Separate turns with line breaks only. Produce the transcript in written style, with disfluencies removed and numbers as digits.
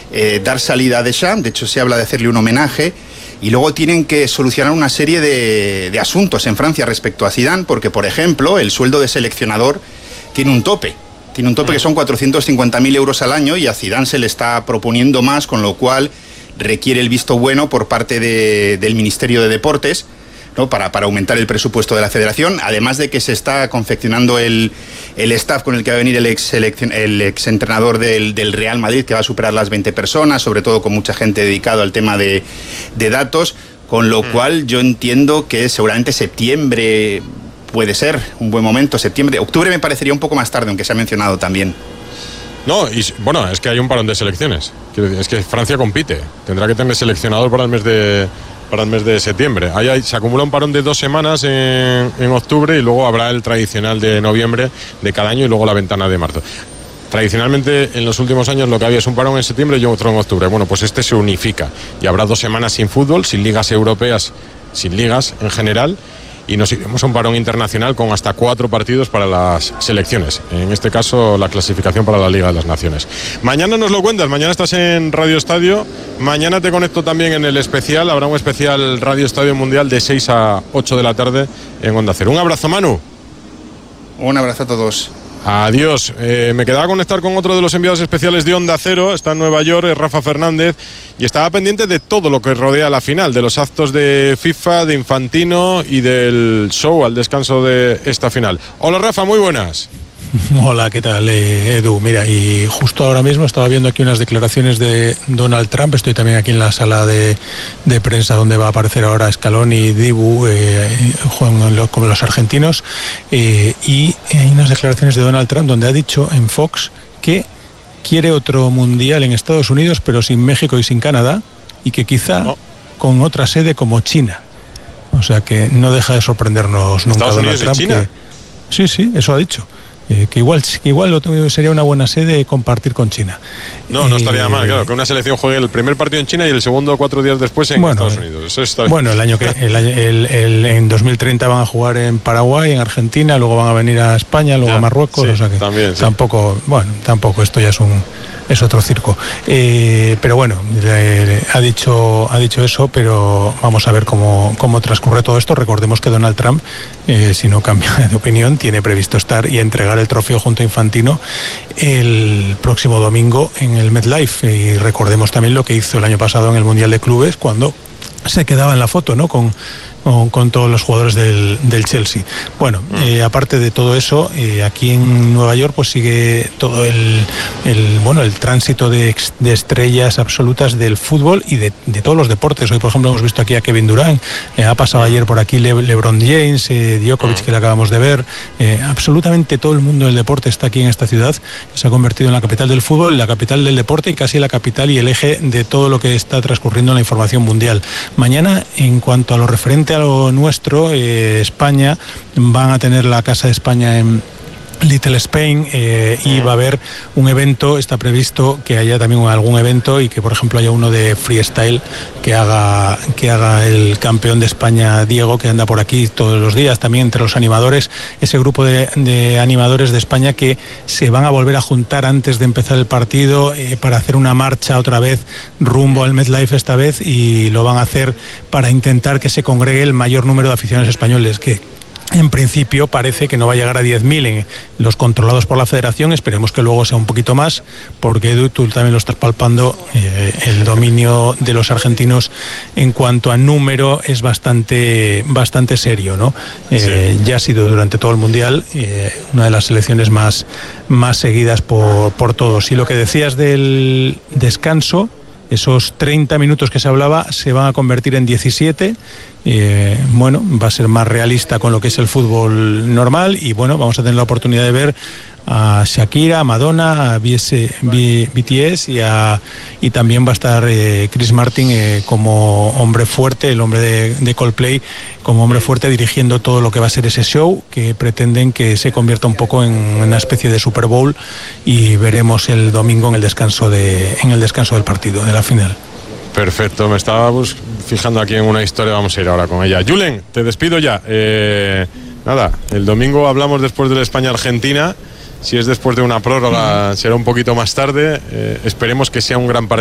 dar salida a Deschamps. De hecho, se habla de hacerle un homenaje. Y luego tienen que solucionar una serie de asuntos en Francia respecto a Zidane, porque, por ejemplo, el sueldo de seleccionador tiene un tope. Tiene un tope que son 450.000 euros al año, y a Zidane se le está proponiendo más, con lo cual requiere el visto bueno por parte del Ministerio de Deportes, ¿no? para aumentar el presupuesto de la federación, además de que se está confeccionando el staff con el que va a venir el ex entrenador del Real Madrid, que va a superar las 20 personas, sobre todo con mucha gente dedicada al tema de datos, con lo cual yo entiendo que seguramente septiembre puede ser un buen momento. Octubre me parecería un poco más tarde, aunque se ha mencionado también.
No, y bueno, es que hay un parón de selecciones. Es que Francia compite, tendrá que tener seleccionador para el mes de septiembre. Ahí se acumula un parón de 2 semanas en octubre, y luego habrá el tradicional de noviembre de cada año, y luego la ventana de marzo. Tradicionalmente, en los últimos años, lo que había es un parón en septiembre y otro en octubre. Bueno, pues este se unifica y habrá 2 semanas sin fútbol, sin ligas europeas, sin ligas en general, y nos iremos a un parón internacional con hasta 4 partidos para las selecciones. En este caso, la clasificación para la Liga de las Naciones. Mañana nos lo cuentas, mañana estás en Radio Estadio. Mañana te conecto también en el especial. Habrá un especial Radio Estadio Mundial de 6 a 8 de la tarde en Onda Cero. Un abrazo, Manu.
Un abrazo a todos.
Adiós. Me quedaba a conectar con otro de los enviados especiales de Onda Cero. Está en Nueva York, es Rafa Fernández, y estaba pendiente de todo lo que rodea la final, de los actos de FIFA, de Infantino y del show al descanso de esta final. Hola, Rafa, muy buenas.
Hola, ¿qué tal, Edu? Mira, y justo ahora mismo estaba viendo aquí unas declaraciones de Donald Trump. Estoy también aquí en la sala de prensa donde va a aparecer ahora Scaloni, Dibu, juegan como los argentinos, y hay unas declaraciones de Donald Trump donde ha dicho en Fox que quiere otro mundial en Estados Unidos, pero sin México y sin Canadá, y que quizá con otra sede como China. O sea que no deja de sorprendernos nunca Donald Trump.
China.
Sí, eso ha dicho. Que igual sería una buena sede compartir con China.
No estaría mal, claro, que una selección juegue el primer partido en China y el segundo 4 días después en Estados Unidos. Eso está bien.
Bueno, en 2030 van a jugar en Paraguay, en Argentina, luego van a venir a España, luego a Marruecos, sí, o sea que
también, sí.
Tampoco esto ya es otro circo. Pero bueno, ha dicho eso, pero vamos a ver cómo transcurre todo esto. Recordemos que Donald Trump, si no cambia de opinión, tiene previsto estar y entregar el trofeo junto a Infantino el próximo domingo en el MetLife. Y recordemos también lo que hizo el año pasado en el Mundial de Clubes, cuando se quedaba en la foto, ¿no?, con todos los jugadores del Chelsea. Bueno, aparte de todo eso, aquí en Nueva York pues sigue todo el tránsito de estrellas absolutas del fútbol y de todos los deportes. Hoy, por ejemplo, hemos visto aquí a Kevin Durant, ha pasado ayer por aquí LeBron James, Djokovic, que le acabamos de ver. Absolutamente todo el mundo del deporte está aquí en esta ciudad, que se ha convertido en la capital del fútbol, la capital del deporte y casi la capital y el eje de todo lo que está transcurriendo en la información mundial. Mañana, en cuanto a lo referente a lo nuestro, España, van a tener la Casa de España en Little Spain, y va a haber un evento, está previsto que haya también algún evento y que por ejemplo haya uno de freestyle que haga el campeón de España Diego, que anda por aquí todos los días, también entre los animadores, ese grupo de animadores de España que se van a volver a juntar antes de empezar el partido para hacer una marcha otra vez rumbo al MetLife esta vez, y lo van a hacer para intentar que se congregue el mayor número de aficionados españoles, que en principio parece que no va a llegar a 10.000 en los controlados por la federación. Esperemos que luego sea un poquito más, porque Edu, tú también lo estás palpando, el dominio de los argentinos en cuanto a número es bastante serio, ¿no? Sí. Ya ha sido durante todo el Mundial una de las selecciones más seguidas por todos. Y lo que decías del descanso, esos 30 minutos que se hablaba se van a convertir en 17. Va a ser más realista con lo que es el fútbol normal, y bueno, vamos a tener la oportunidad de ver a Shakira, a Madonna, a BTS y también va a estar Chris Martin como hombre fuerte, el hombre de Coldplay, como hombre fuerte dirigiendo todo lo que va a ser ese show, que pretenden que se convierta un poco en una especie de Super Bowl, y veremos el domingo en el descanso del partido, de la final.
Perfecto, me estaba fijando aquí en una historia, vamos a ir ahora con ella. Julen, te despido ya. Nada, el domingo hablamos después de la España-Argentina. Si es después de una prórroga, será un poquito más tarde. Esperemos que sea un gran partido.